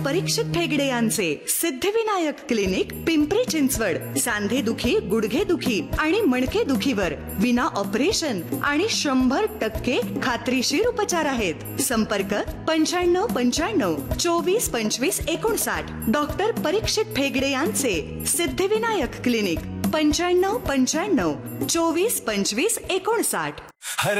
परीक्षित ठेगडे यांचे सिद्धिविनायक क्लिनिक, पिंपरी चिंचवड. सांधे दुखी, गुडघे दुखी आणि मणके दुखीवर विना ऑपरेशन आणि 100% खात्रीशीर उपचार आहेत. संपर्क 9595 24 25 59. डॉक्टर परीक्षित ठेगडे यांचे सिद्धिविनायक क्लिनिक, 9595 24 25 59.